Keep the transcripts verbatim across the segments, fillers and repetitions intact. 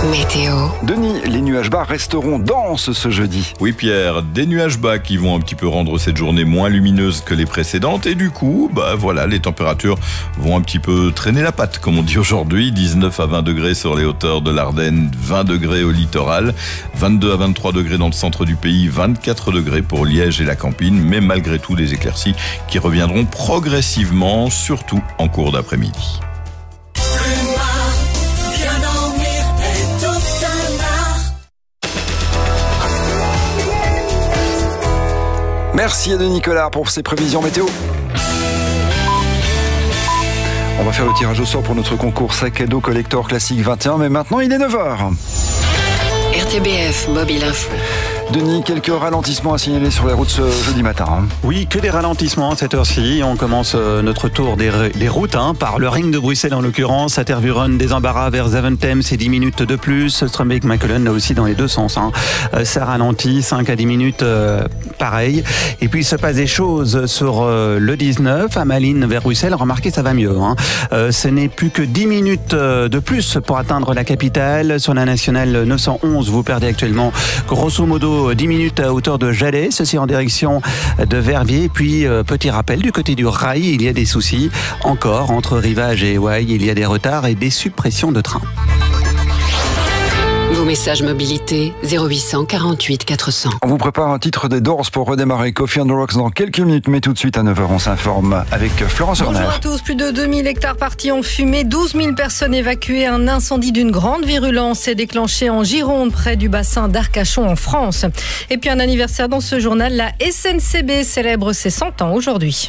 Météo. Denis, les nuages bas resteront denses ce jeudi. Oui Pierre, des nuages bas qui vont un petit peu rendre cette journée moins lumineuse que les précédentes et du coup, bah voilà, les températures vont un petit peu traîner la patte comme on dit aujourd'hui. dix-neuf à vingt degrés sur les hauteurs de l'Ardenne, vingt degrés au littoral, vingt-deux à vingt-trois degrés dans le centre du pays, vingt-quatre degrés pour Liège et la Campine, mais malgré tout des éclaircies qui reviendront progressivement, surtout en cours d'après-midi. Merci à Denis Collard pour ses prévisions météo. On va faire le tirage au sort pour notre concours sac à dos collector classique vingt et un, mais maintenant il est neuf heures. R T B F Mobile Info. Denis, quelques ralentissements à signaler sur les routes ce jeudi matin. Hein. Oui, que des ralentissements à cette heure-ci. On commence notre tour des, des routes hein, par le ring de Bruxelles en l'occurrence. À Tervuren, des embarras vers Zaventem, c'est dix minutes de plus. Strombeek-Mackelen, là aussi dans les deux sens. Hein. Euh, ça ralentit, cinq à dix minutes, euh, pareil. Et puis il se passe des choses sur euh, le dix-neuf, à Malines vers Bruxelles. Remarquez, ça va mieux. Hein. Euh, ce n'est plus que dix minutes de plus pour atteindre la capitale. Sur la nationale neuf cent onze, vous perdez actuellement grosso modo dix minutes à hauteur de Jalais, ceci en direction de Verviers. Puis, euh, petit rappel, du côté du rail, il y a des soucis encore entre Rivage et Ouaille. Il y a des retards et des suppressions de trains. Vos messages mobilité zéro huit cent quarante-huit quatre cents. On vous prépare un titre des Doors pour redémarrer Coffee on the Rocks dans quelques minutes, mais tout de suite à neuf heures, on s'informe avec Florence Horner. Bonjour à tous, plus de deux mille hectares partis en fumée, douze mille personnes évacuées. Un incendie d'une grande virulence s'est déclenché en Gironde, près du bassin d'Arcachon en France. Et puis un anniversaire dans ce journal, la S N C B célèbre ses cent ans aujourd'hui.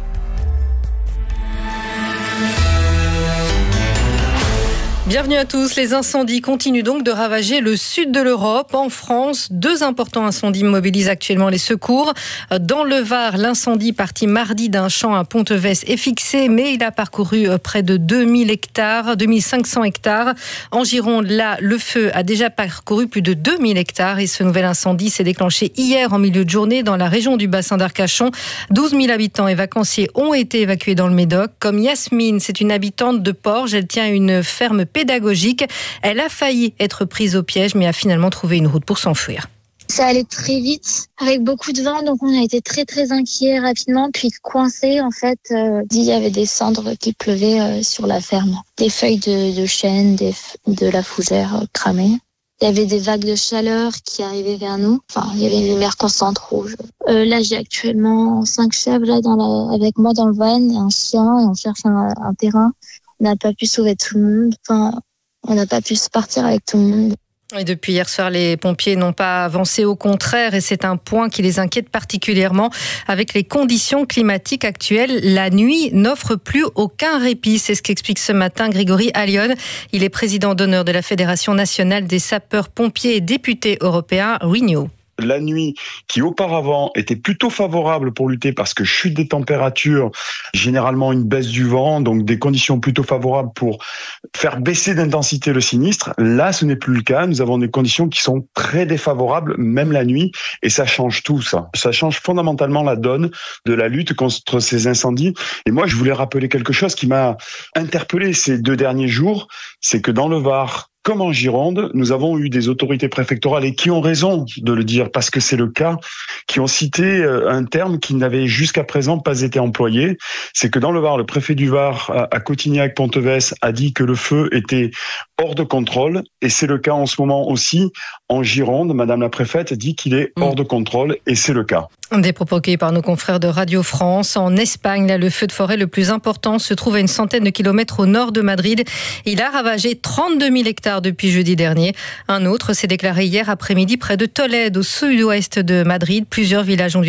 Bienvenue à tous. Les incendies continuent donc de ravager le sud de l'Europe. En France, deux importants incendies mobilisent actuellement les secours. Dans le Var, l'incendie parti mardi d'un champ à Ponteves est fixé, mais il a parcouru près de deux mille hectares, deux mille cinq cents hectares. En Gironde, là, le feu a déjà parcouru plus de deux mille hectares et ce nouvel incendie s'est déclenché hier en milieu de journée dans la région du bassin d'Arcachon. douze mille habitants et vacanciers ont été évacués dans le Médoc. Comme Yasmine, c'est une habitante de Porges. Elle tient une ferme pédagogique. Elle a failli être prise au piège, mais a finalement trouvé une route pour s'enfuir. Ça allait très vite, avec beaucoup de vent, donc on a été très très inquiets rapidement, puis coincés en fait. Euh, il y avait des cendres qui pleuvaient euh, sur la ferme, des feuilles de, de chêne, des, de la fougère euh, cramée. Il y avait des vagues de chaleur qui arrivaient vers nous. Enfin, il y avait une lumière constante rouge. Euh, là, j'ai actuellement cinq chèvres là dans la, avec moi dans le van, un chien, et on cherche un, un terrain. On n'a pas pu sauver tout le monde. Enfin, on n'a pas pu se partir avec tout le monde. Et depuis hier soir, les pompiers n'ont pas avancé, au contraire, et c'est un point qui les inquiète particulièrement. Avec les conditions climatiques actuelles, la nuit n'offre plus aucun répit. C'est ce qu'explique ce matin Grégory Allione. Il est président d'honneur de la Fédération nationale des sapeurs-pompiers et député européen Renew. La nuit, qui auparavant était plutôt favorable pour lutter parce que chute des températures, généralement une baisse du vent, donc des conditions plutôt favorables pour faire baisser d'intensité le sinistre. Là, ce n'est plus le cas. Nous avons des conditions qui sont très défavorables, même la nuit, et ça change tout, ça. Ça change fondamentalement la donne de la lutte contre ces incendies. Et moi, je voulais rappeler quelque chose qui m'a interpellé ces deux derniers jours, c'est que dans le Var, comme en Gironde, nous avons eu des autorités préfectorales et qui ont raison de le dire parce que c'est le cas, qui ont cité un terme qui n'avait jusqu'à présent pas été employé. C'est que dans le Var, le préfet du Var à Cotignac-Ponteves a dit que le feu était hors de contrôle et c'est le cas en ce moment aussi en Gironde. Madame la préfète dit qu'il est hors de contrôle et c'est le cas. Des propos recueillis par nos confrères de Radio France. En Espagne, là, le feu de forêt le plus important se trouve à une centaine de kilomètres au nord de Madrid. Il a ravagé trente-deux mille hectares depuis jeudi dernier. Un autre s'est déclaré hier après-midi près de Tolède, au sud-ouest de Madrid. Plusieurs villages ont dû